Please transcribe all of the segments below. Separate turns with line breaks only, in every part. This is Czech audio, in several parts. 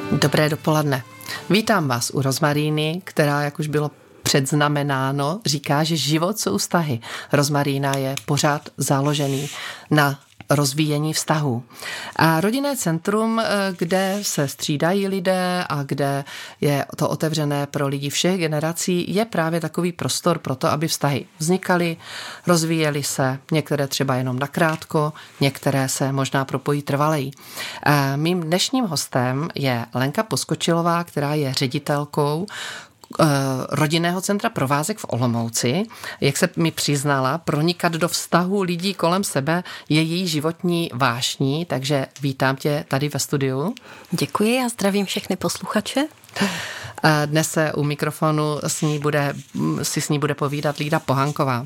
Dobré dopoledne. Vítám vás u Rozmaríny, která, jak už bylo předznamenáno, říká, že život jsou vztahy. Rozmarína je pořád založený na rozvíjení vztahů. A rodinné centrum, kde se střídají lidé a kde je to otevřené pro lidi všech generací, je právě takový prostor pro to, aby vztahy vznikaly, rozvíjely se, některé třeba jenom nakrátko, některé se možná propojí trvaleji. Mým dnešním hostem je Lenka Poskočilová, která je ředitelkou rodinného centra Provázek v Olomouci. Jak se mi přiznala, pronikat do vztahu lidí kolem sebe je její životní vášní, takže vítám tě tady ve studiu.
Děkuji a zdravím všechny posluchače.
Dnes se u mikrofonu si s ní bude povídat Lída Pohanková.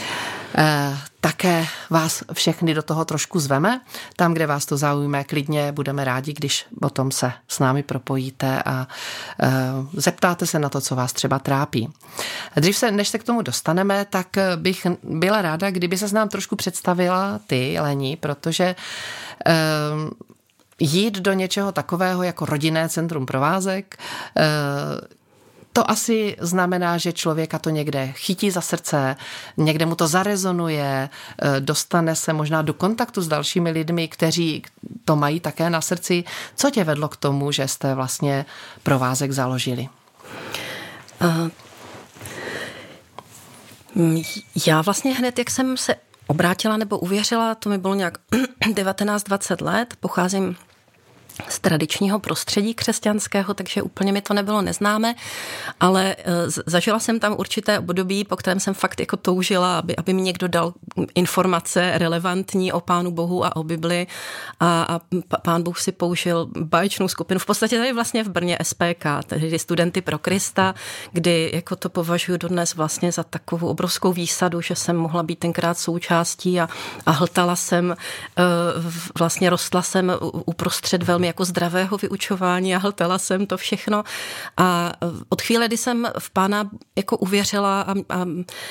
Také vás všechny do toho trošku zveme. Tam, kde vás to zaujme, klidně budeme rádi, když o tom se s námi propojíte a zeptáte se na to, co vás třeba trápí. Než se k tomu dostaneme, tak bych byla ráda, kdyby se nám trošku představila ty, Leni, protože jít do něčeho takového jako rodinné centrum Provázek, to asi znamená, že člověka to někde chytí za srdce, někde mu to zarezonuje, dostane se možná do kontaktu s dalšími lidmi, kteří to mají také na srdci. Co tě vedlo k tomu, že jste vlastně Provázek založili?
Já vlastně hned, jak jsem se obrátila nebo uvěřila, to mi bylo nějak 19-20 let, pocházím z tradičního prostředí křesťanského, takže úplně mi to nebylo neznámé, ale zažila jsem tam určité období, po kterém jsem fakt jako toužila, aby mi někdo dal informace relevantní o Pánu Bohu a o Bibli a Pán Bůh si použil báječnou skupinu, v podstatě tady vlastně v Brně SPK, tedy Studenty pro Krista, kdy jako to považuji dodnes vlastně za takovou obrovskou výsadu, že jsem mohla být tenkrát součástí a hltala jsem, vlastně rostla jsem uprostřed velmi jako zdravého vyučování a hltala jsem to všechno a od chvíle, kdy jsem v Pána jako uvěřila a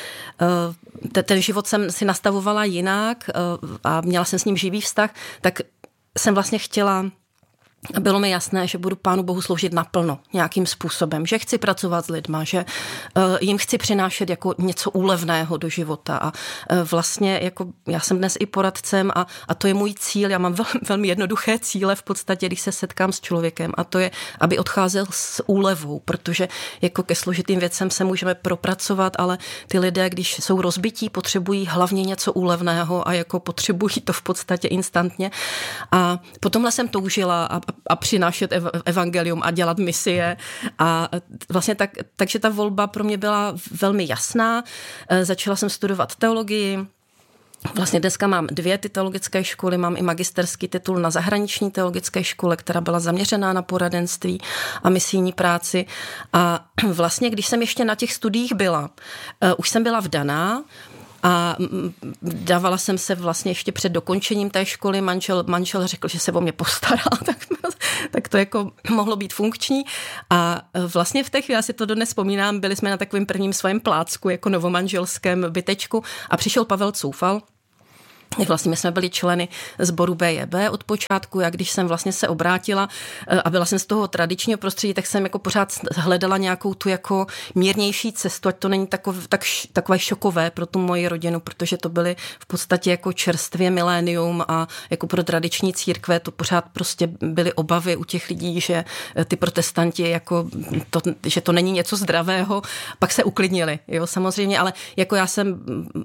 ten život jsem si nastavovala jinak a měla jsem s ním živý vztah, tak jsem vlastně chtěla, bylo mi jasné, že budu Pánu Bohu sloužit naplno nějakým způsobem, že chci pracovat s lidma, že jim chci přinášet jako něco úlevného do života a vlastně jako já jsem dnes i poradcem a to je můj cíl, já mám velmi jednoduché cíle v podstatě, když se setkám s člověkem a to je, aby odcházel s úlevou, protože jako ke složitým věcem se můžeme propracovat, ale ty lidé, když jsou rozbití, potřebují hlavně něco úlevného a jako potřebují to v podstatě instantně a potom jsem toužila a přinášet evangelium a dělat misie a vlastně takže ta volba pro mě byla velmi jasná. Začala jsem studovat teologii. Vlastně dneska mám 2 ty teologické školy, mám i magisterský titul na zahraniční teologické škole, která byla zaměřená na poradenství a misijní práci. A vlastně, když jsem ještě na těch studiích byla, už jsem byla vdaná, a dávala jsem se vlastně ještě před dokončením té školy, manžel řekl, že se o mě postará, tak to jako mohlo být funkční a vlastně v té chvíli, já si to dodnes vzpomínám, byli jsme na takovém prvním svém plácku jako novomanželském bytečku a přišel Pavel Coufal. Vlastně my jsme byli členy sboru BJB od počátku a když jsem vlastně se obrátila a byla jsem z toho tradičního prostředí, tak jsem jako pořád hledala nějakou tu jako mírnější cestu, ať to není takové šokové pro tu moji rodinu, protože to byly v podstatě jako čerstvě milénium a jako pro tradiční církve to pořád prostě byly obavy u těch lidí, že ty protestanti jako že to není něco zdravého, pak se uklidnili, jo, samozřejmě, ale jako já jsem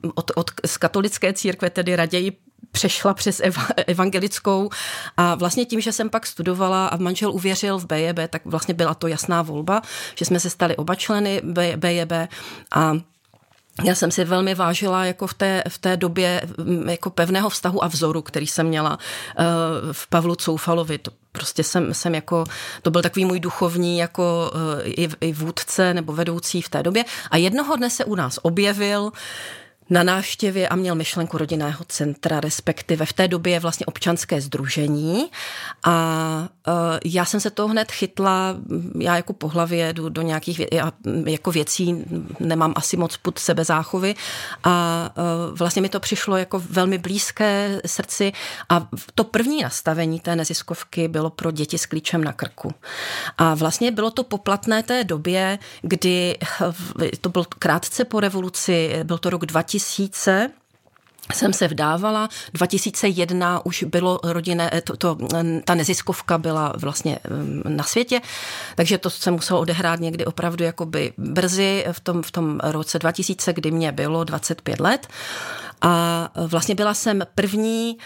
z katolické církve tedy raději přešla přes evangelickou a vlastně tím, že jsem pak studovala a manžel uvěřil v BJB, tak vlastně byla to jasná volba, že jsme se stali oba členy BJB a já jsem si velmi vážila jako v té době jako pevného vztahu a vzoru, který jsem měla v Pavlu Coufalovi. To prostě jsem jako, to byl takový můj duchovní jako i vůdce nebo vedoucí v té době a jednoho dne se u nás objevil na návštěvě a měl myšlenku rodinného centra, respektive v té době vlastně občanské sdružení a já jsem se toho hned chytla, já jako po hlavě jdu do nějakých jako věcí, nemám asi moc pud sebezáchovy a vlastně mi to přišlo jako velmi blízké srdci a to první nastavení té neziskovky bylo pro děti s klíčem na krku. A vlastně bylo to poplatné té době, kdy to bylo krátce po revoluci, byl to rok 2000, jsem se vdávala, 2001 už bylo rodinné, ta neziskovka byla vlastně na světě, takže to se muselo odehrát někdy opravdu jakoby brzy v tom roce 2000, kdy mě bylo 25 let. A vlastně byla jsem první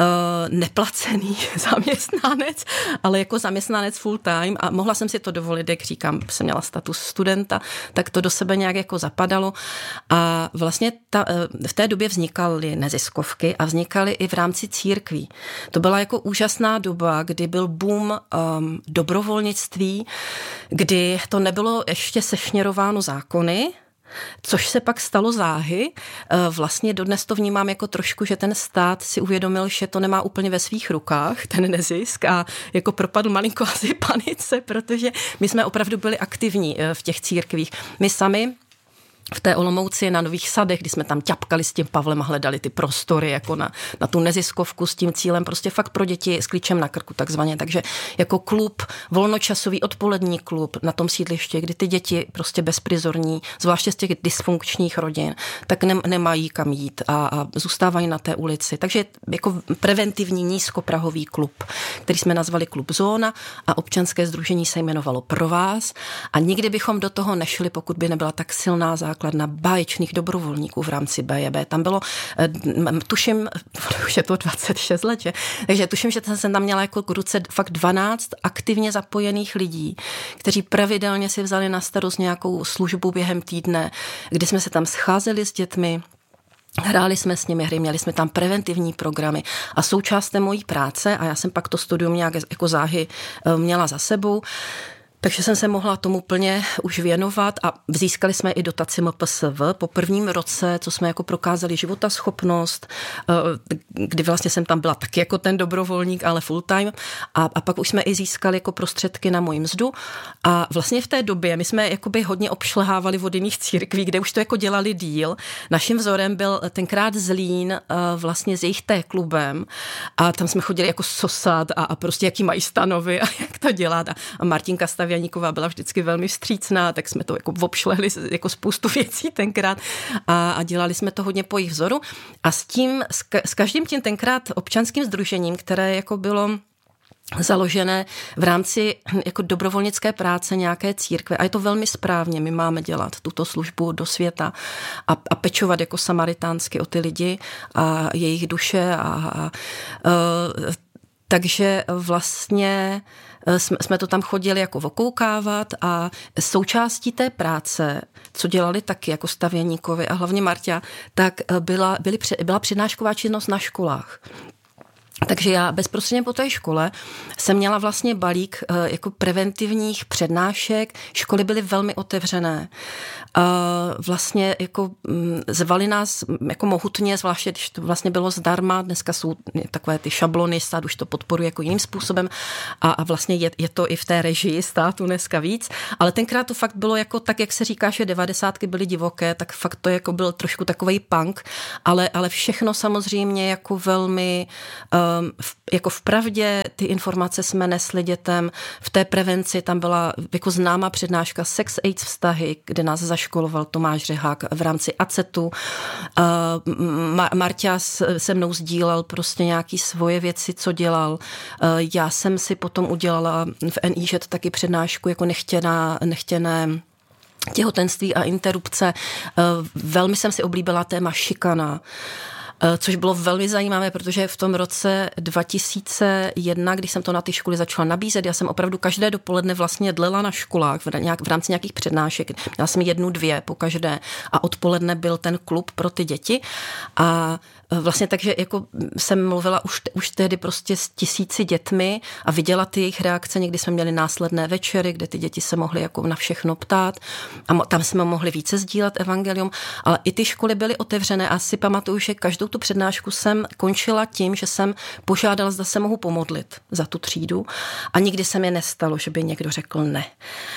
neplacený zaměstnanec, ale jako zaměstnanec full time a mohla jsem si to dovolit, jak říkám, jsem měla status studenta, tak to do sebe nějak jako zapadalo a vlastně v té době vznikaly neziskovky a vznikaly i v rámci církví. To byla jako úžasná doba, kdy byl boom dobrovolnictví, kdy to nebylo ještě sešněrováno zákony, což se pak stalo záhy. Vlastně dodnes to vnímám jako trošku, že ten stát si uvědomil, že to nemá úplně ve svých rukách, ten nezisk a jako propadl malinko asi panice, protože my jsme opravdu byli aktivní v těch církvích. My sami v té Olomouci na Nových Sadech, kdy jsme tam ťapkali s tím Pavlem a hledali ty prostory jako na tu neziskovku s tím cílem prostě fakt pro děti s klíčem na krku takzvaně. Takže jako klub, volnočasový odpolední klub na tom sídlišti, kdy ty děti prostě bezprizorní, zvláště z těch dysfunkčních rodin, tak nemají kam jít a zůstávají na té ulici. Takže jako preventivní nízkoprahový klub, který jsme nazvali Klub Zóna a občanské sdružení se jmenovalo Pro vás a nikdy bychom do toho nešli, pokud by nebyla tak silná základna báječných dobrovolníků v rámci BJB. Tam bylo, tuším, už je to 26 let, že? Takže tuším, že jsem tam měla jako k ruce fakt 12 aktivně zapojených lidí, kteří pravidelně si vzali na starost nějakou službu během týdne, kdy jsme se tam scházeli s dětmi, hráli jsme s nimi hry, měli jsme tam preventivní programy a součástem mojí práce, a já jsem pak to studium nějak jako záhy měla za sebou, takže jsem se mohla tomu plně už věnovat a získali jsme i dotaci MPSV po prvním roce, co jsme jako prokázali životaschopnost, kdy vlastně jsem tam byla taky jako ten dobrovolník, ale full time a pak už jsme i získali jako prostředky na moji mzdu a vlastně v té době my jsme jakoby hodně obšlehávali od jiných církví, kde už to jako dělali díl. Naším vzorem byl tenkrát Zlín vlastně s jejich klubem a tam jsme chodili jako sosat a prostě jaký mají stanovy a jak to dělat a Martinka Stavěníková byla vždycky velmi vstřícná, tak jsme to jako obšlehli jako spoustu věcí tenkrát a dělali jsme to hodně po jejich vzoru a s každým tím tenkrát občanským sdružením, které jako bylo založené v rámci jako dobrovolnické práce nějaké církve a je to velmi správně, my máme dělat tuto službu do světa a pečovat jako samaritánsky o ty lidi a jejich duše takže vlastně jsme to tam chodili jako okoukávat a součástí té práce, co dělali taky jako Stavěníkovi a hlavně Marťa, tak byla přednášková činnost na školách. Takže já bezprostředně po té škole jsem měla vlastně balík jako preventivních přednášek. Školy byly velmi otevřené. Vlastně jako zvali nás jako mohutně, zvláště když to vlastně bylo zdarma. Dneska jsou takové ty šablony, stát už to podporuje jako jiným způsobem a vlastně je to i v té režii státu dneska víc. Ale tenkrát to fakt bylo jako tak, jak se říká, že 90. byly divoké, tak fakt to jako byl trošku takovej punk, ale všechno samozřejmě jako velmi jako v pravdě ty informace jsme nesli dětem. V té prevenci tam byla jako známá přednáška Sex, AIDS, vztahy, kde nás zaškoloval Tomáš Řehák v rámci ACETu. Marťa se mnou sdílel prostě nějaký svoje věci, co dělal. Já jsem si potom udělala v NIŽ taky přednášku jako nechtěné těhotenství a interrupce. Velmi jsem si oblíbila téma šikana, což bylo velmi zajímavé, protože v tom roce 2001, když jsem to na ty školy začala nabízet, já jsem opravdu každé dopoledne vlastně dlela na školách v rámci nějakých přednášek. Měla jsem 1, 2 po každé a odpoledne byl ten klub pro ty děti a vlastně takže jako jsem mluvila už tehdy prostě s 1000 dětmi a viděla ty jejich reakce. Někdy jsme měli následné večery, kde ty děti se mohly jako na všechno ptát a tam jsme mohli více sdílet evangelium, ale i ty školy byly otevřené a si pamatuju, že každou tu přednášku jsem končila tím, že jsem požádala, zda se mohu pomodlit za tu třídu a nikdy se mi nestalo, že by někdo řekl ne.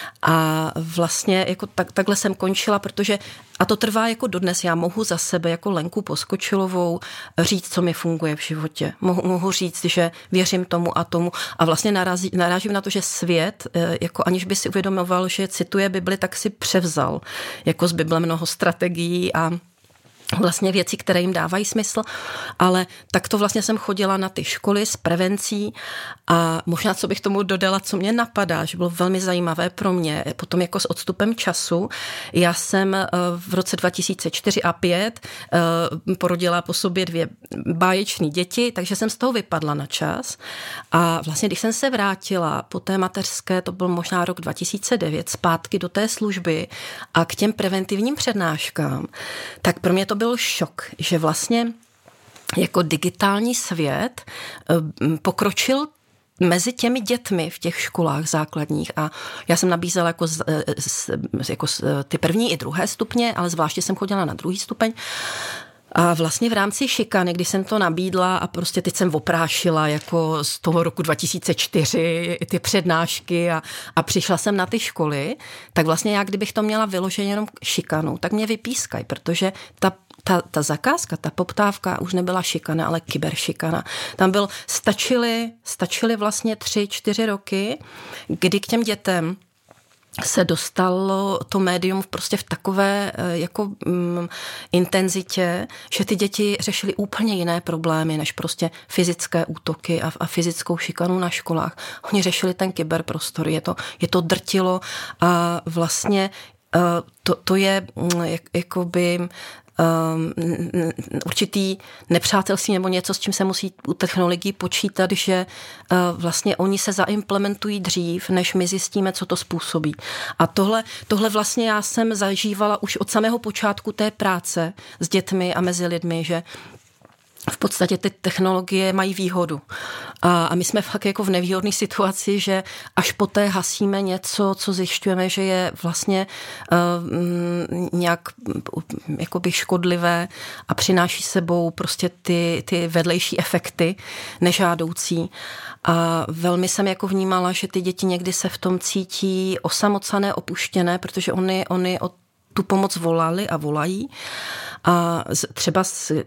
A vlastně jako takhle jsem končila, protože a to trvá jako dodnes. Já mohu za sebe jako Lenku Poskočilovou říct, co mi funguje v životě. Mohu říct, že věřím tomu a tomu a vlastně narážím na to, že svět, jako aniž by si uvědomoval, že cituje Bibli, tak si převzal jako z Bible mnoho strategií a vlastně věci, které jim dávají smysl, ale tak to vlastně jsem chodila na ty školy s prevencí a možná, co bych tomu dodala, co mě napadá, že bylo velmi zajímavé pro mě, potom jako s odstupem času, já jsem v roce 2004 a 2005 porodila po sobě 2 báječné děti, takže jsem z toho vypadla na čas a vlastně, když jsem se vrátila po té mateřské, to byl možná rok 2009, zpátky do té služby a k těm preventivním přednáškám, tak pro mě to byl šok, že vlastně jako digitální svět pokročil mezi těmi dětmi v těch školách základních a já jsem nabízela jako ty první i druhé stupně, ale zvláště jsem chodila na druhý stupeň. A vlastně v rámci šikany, když jsem to nabídla a prostě teď jsem oprášila jako z toho roku 2004 ty přednášky a přišla jsem na ty školy, tak vlastně já, kdybych to měla vyloženě jenom šikanu, tak mě vypískají, protože ta zakázka, ta poptávka už nebyla šikana, ale kyberšikana. Tam stačily vlastně 3-4 roky, kdy k těm dětem se dostalo to médium prostě v takové jako intenzitě, že ty děti řešily úplně jiné problémy, než prostě fyzické útoky a fyzickou šikanu na školách. Oni řešili ten kyberprostor, je to drtilo a vlastně to je jakoby určitý nepřátelství nebo něco, s čím se musí u technologií počítat, že vlastně oni se zaimplementují dřív, než my zjistíme, co to způsobí. A tohle vlastně já jsem zažívala už od samého počátku té práce s dětmi a mezi lidmi, že v podstatě ty technologie mají výhodu. A my jsme fakt jako v nevýhodné situaci, že až poté hasíme něco, co zjišťujeme, že je vlastně nějak jakoby škodlivé a přináší sebou prostě ty vedlejší efekty nežádoucí. A velmi jsem jako vnímala, že ty děti někdy se v tom cítí osamocené, opuštěné, protože oni o tu pomoc volali a volají. A třeba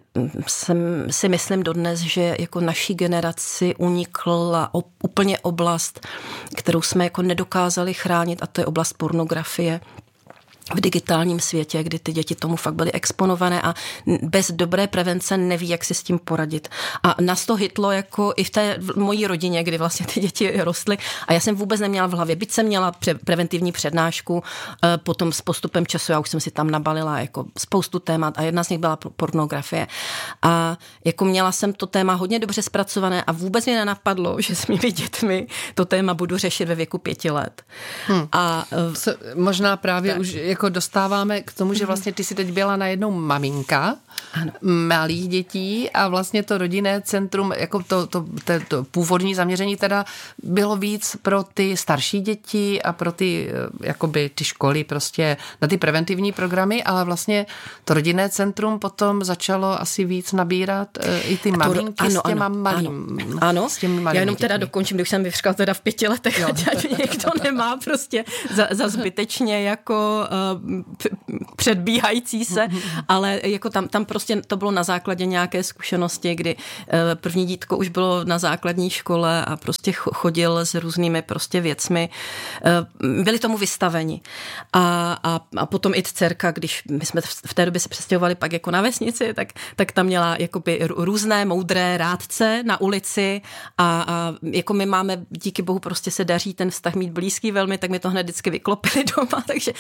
si myslím dodnes, že jako naší generaci unikla úplně oblast, kterou jsme jako nedokázali chránit, a to je oblast pornografie v digitálním světě, kdy ty děti tomu fakt byly exponované a bez dobré prevence neví, jak si s tím poradit. A nás to hitlo jako i v té mojí rodině, kdy vlastně ty děti rostly a já jsem vůbec neměla v hlavě, byť jsem měla preventivní přednášku, potom s postupem času, já už jsem si tam nabalila jako spoustu témat a jedna z nich byla pornografie. A jako měla jsem to téma hodně dobře zpracované a vůbec mě nenapadlo, že s mými dětmi to téma budu řešit ve věku 5 let. A
možná právě tak. Už jako dostáváme k tomu, že vlastně ty si teď byla najednou maminka, ano, malých dětí a vlastně to rodinné centrum, jako to původní zaměření teda bylo víc pro ty starší děti a pro ty jakoby ty školy prostě na ty preventivní programy, ale vlastně to rodinné centrum potom začalo asi víc nabírat i ty maminky s těma malými.
Ano, já jenom teda dokončím, když jsem vyvřkala teda v 5 letech, ať někdo nemá prostě za zbytečně jako předbíhající se, ale jako tam prostě to bylo na základě nějaké zkušenosti, kdy první dítko už bylo na základní škole a prostě chodil s různými prostě věcmi. Byli tomu vystaveni. A potom i dcerka, když my jsme v té době se přestěhovali pak jako na vesnici, tak tam měla jakoby různé moudré rádce na ulici a jako my máme, díky bohu prostě se daří ten vztah mít blízký velmi, tak mi to hned vždycky vyklopili doma, takže mi bylo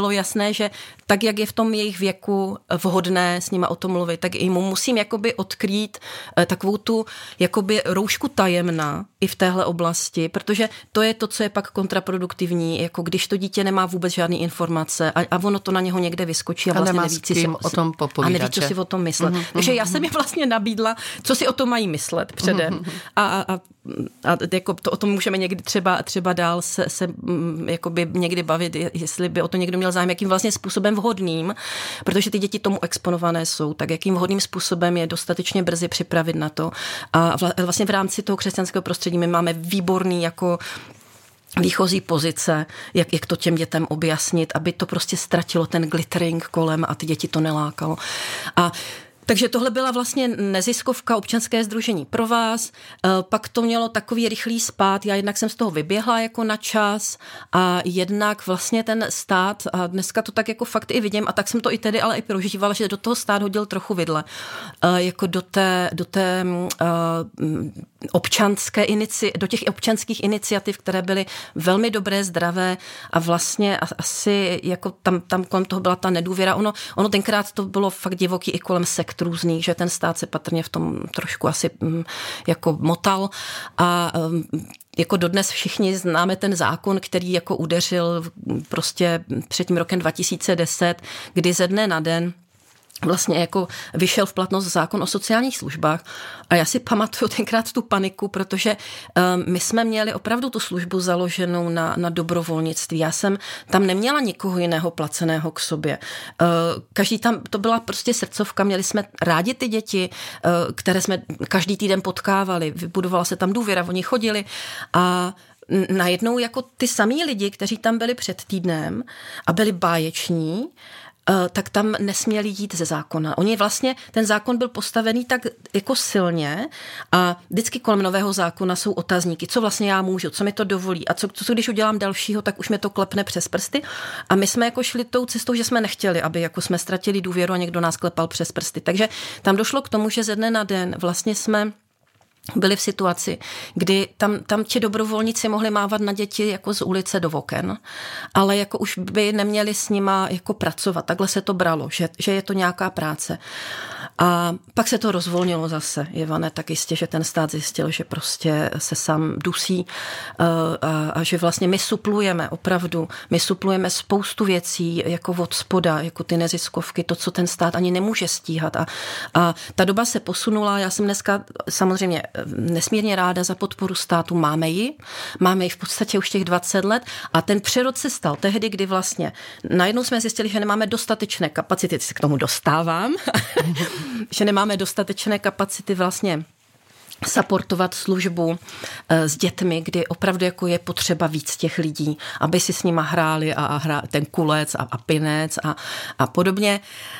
bylo jasné, že tak, jak je v tom jejich věku vhodné s nima o tom mluvit, tak i mu musím jakoby odkrýt takovou tu jakoby roušku tajemna i v téhle oblasti, protože to je to, co je pak kontraproduktivní, jako když to dítě nemá vůbec žádný informace a ono to na něho někde vyskočí a vlastně neví,
o tom popovídat,
a neví, co si o tom myslet. Takže já jsem mi vlastně nabídla, co si o tom mají myslet předem. A jako to o tom můžeme někdy třeba dál se jakoby někdy bavit, jestli by o to někdo měl zájem, jakým vlastně způsobem vhodným, protože ty děti tomu exponované jsou, tak jakým vhodným způsobem je dostatečně brzy připravit na to. A vlastně v rámci toho křesťanského prostředí my máme výborný jako výchozí pozice, jak to těm dětem objasnit, aby to prostě ztratilo ten glittering kolem a ty děti to nelákalo. Takže tohle byla vlastně neziskovka Občanské sdružení pro vás, pak to mělo takový rychlý spád, já jednak jsem z toho vyběhla jako na čas a jednak vlastně ten stát, a dneska to tak jako fakt i vidím, a tak jsem to i tedy ale i prožívala, že do toho stát hodil trochu vidle, jako do těch občanských iniciativ, které byly velmi dobré, zdravé a vlastně asi jako tam kolem toho byla ta nedůvěra. Ono tenkrát to bylo fakt divoký i kolem sekt různých, že ten stát se patrně v tom trošku asi jako motal a jako dodnes všichni známe ten zákon, který jako udeřil prostě před tím rokem 2010, kdy ze dne na den vlastně jako vyšel v platnost zákon o sociálních službách a já si pamatuju tenkrát tu paniku, protože my jsme měli opravdu tu službu založenou na dobrovolnictví. Já jsem tam neměla nikoho jiného placeného k sobě. Každý tam, to byla prostě srdcovka, měli jsme rádi ty děti, které jsme každý týden potkávali, vybudovala se tam důvěra, oni chodili a najednou jako ty samý lidi, kteří tam byli před týdnem a byli báječní, tak tam nesměli jít ze zákona. Oni vlastně, ten zákon byl postavený tak jako silně a vždycky kolem nového zákona jsou otazníky, co vlastně já můžu, co mi to dovolí a co když udělám dalšího, tak už mě to klepne přes prsty. A my jsme jako šli tou cestou, že jsme nechtěli, aby jako jsme ztratili důvěru a někdo nás klepal přes prsty. Takže tam došlo k tomu, že ze dne na den vlastně jsme byli v situaci, kdy tam ti dobrovolníci mohli mávat na děti jako z ulice do oken, ale jako už by neměli s nima jako pracovat. Takhle se to bralo, že je to nějaká práce. A pak se to rozvolnilo zase, Ivane, tak jistě, že ten stát zjistil, že prostě se sám dusí a že vlastně my suplujeme spoustu věcí jako od spoda, jako ty neziskovky, to, co ten stát ani nemůže stíhat. A ta doba se posunula, já jsem dneska samozřejmě nesmírně ráda za podporu státu, máme ji v podstatě už těch 20 let a ten přerod se stal tehdy, kdy vlastně najednou jsme zjistili, že nemáme dostatečné kapacity, se k tomu dostávám, že nemáme dostatečné kapacity vlastně supportovat službu s dětmi, kdy opravdu jako je potřeba víc těch lidí, aby si s nima hráli a ten kulec a pinec a podobně.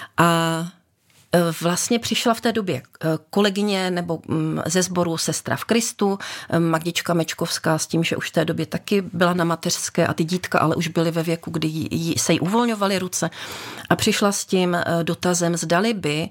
A vlastně přišla v té době kolegyně nebo ze sboru Sestra v Kristu, Magdička Mečkovská s tím, že už v té době taky byla na mateřské a ty dítka ale už byly ve věku, kdy se jí uvolňovaly ruce a přišla s tím dotazem, zdali by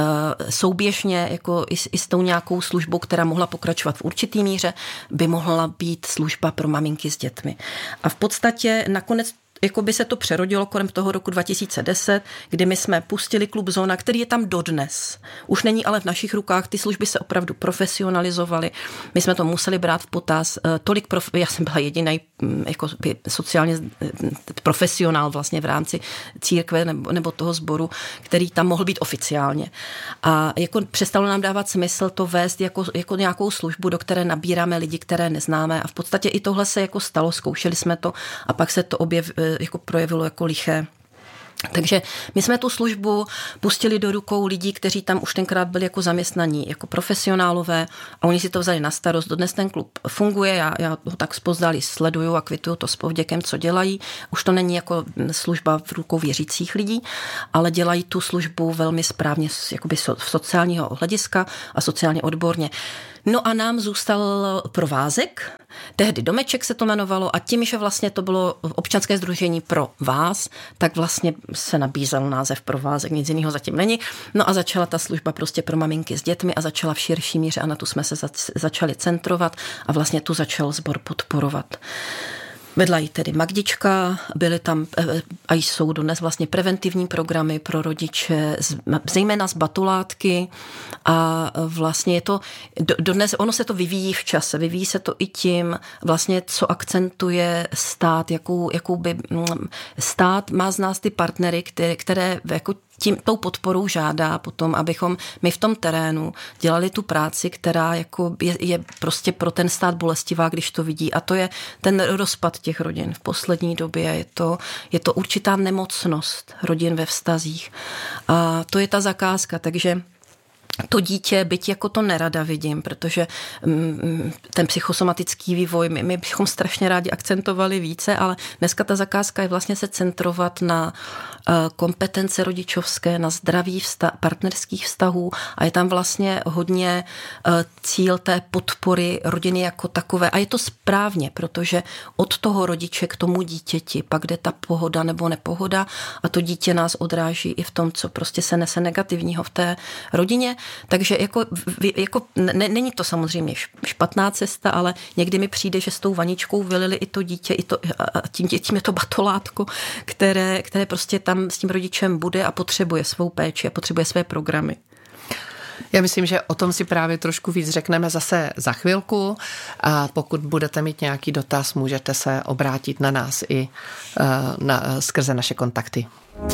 souběžně jako i s tou nějakou službou, která mohla pokračovat v určitý míře, by mohla být služba pro maminky s dětmi. A v podstatě nakonec jako by se to přerodilo kolem toho roku 2010, kdy my jsme pustili klub Zóna, který je tam dodnes. Už není ale v našich rukách, ty služby se opravdu profesionalizovaly. My jsme to museli brát v potaz. Já jsem byla jediný jako sociálně profesionál vlastně v rámci církve nebo toho sboru, který tam mohl být oficiálně. A jako přestalo nám dávat smysl to vést jako nějakou službu, do které nabíráme lidi, které neznáme. A v podstatě i tohle se jako stalo, zkoušeli jsme to a pak se to jako projevilo jako liché. Takže my jsme tu službu pustili do rukou lidí, kteří tam už tenkrát byli jako zaměstnaní, jako profesionálové a oni si to vzali na starost. Dodnes ten klub funguje, já ho tak zpozdálí sleduju a kvituju to s povděkem, co dělají. Už to není jako služba v rukou věřících lidí, ale dělají tu službu velmi správně jakoby sociálního hlediska a sociálně odborně. No a nám zůstal provázek, tehdy Domeček se to jmenovalo a tím, že vlastně to bylo občanské sdružení pro vás, tak vlastně se nabízel název provázek, nic jiného zatím není. No a začala ta služba prostě pro maminky s dětmi a začala v širší míře a na tu jsme se začali centrovat a vlastně tu začal sbor podporovat. Vedla jí tedy Magdička, byly tam a jsou dodnes vlastně preventivní programy pro rodiče, zejména z batulátky a vlastně je to, dodnes ono se to vyvíjí v čase, vyvíjí se to i tím vlastně, co akcentuje stát, jakou by stát má z nás ty partnery, které jako tou podporou žádá potom, abychom my v tom terénu dělali tu práci, která jako je prostě pro ten stát bolestivá, když to vidí. A to je ten rozpad těch rodin. V poslední době je to určitá nemocnost rodin ve vztazích. A to je ta zakázka, takže to dítě, byť jako to nerada vidím, protože ten psychosomatický vývoj, my bychom strašně rádi akcentovali více, ale dneska ta zakázka je vlastně se centrovat na kompetence rodičovské, na zdraví partnerských vztahů a je tam vlastně hodně cíl té podpory rodiny jako takové. A je to správně, protože od toho rodiče k tomu dítěti pak jde ta pohoda nebo nepohoda a to dítě nás odráží i v tom, co prostě se nese negativního v té rodině. Takže není to samozřejmě špatná cesta, ale někdy mi přijde, že s tou vaničkou vylili i to dítě, a tím je to batolátko, které prostě tam s tím rodičem bude a potřebuje svou péči a potřebuje své programy.
Já myslím, že o tom si právě trošku víc řekneme zase za chvilku a pokud budete mít nějaký dotaz, můžete se obrátit na nás i skrze naše kontakty.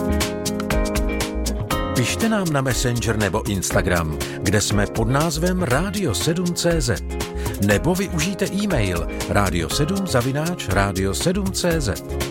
Pište nám na Messenger nebo Instagram, kde jsme pod názvem radio7.cz. Nebo využijte e-mail radio7@radio7.cz.